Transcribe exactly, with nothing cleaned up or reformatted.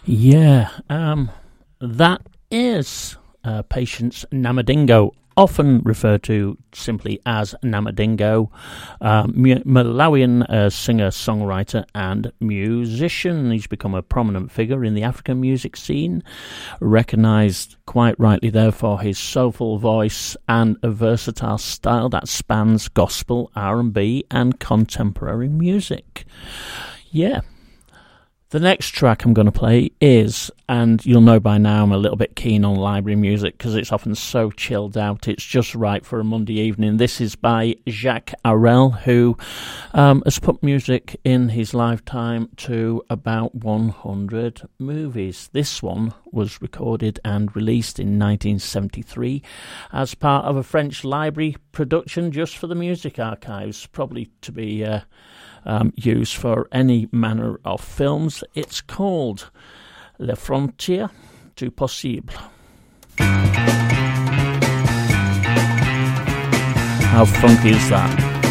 Yeah, um, that is uh, Patience Namadingo, often referred to simply as Namadingo, uh, Malawian uh, singer, songwriter and musician. He's become a prominent figure in the African music scene, recognised quite rightly there for his soulful voice and a versatile style that spans gospel, R and B and contemporary music. Yeah. The next track I'm going to play is, and you'll know by now I'm a little bit keen on library music because it's often so chilled out, it's just right for a Monday evening. This is by Jacques Arel, who um, has put music in his lifetime to about one hundred movies. This one was recorded and released in nineteen seventy-three as part of a French library production just for the music archives, probably to be... Uh, Um, used for any manner of films. It's called Les Frontières du Possible. How funky is that?